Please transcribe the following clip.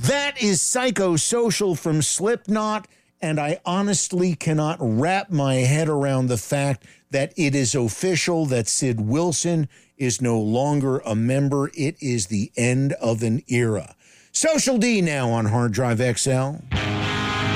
That is Psychosocial from Slipknot, and I honestly cannot wrap my head around the fact that it is official that Sid Wilson is no longer a member. It is the end of an era. Social D now on Hard Drive XL.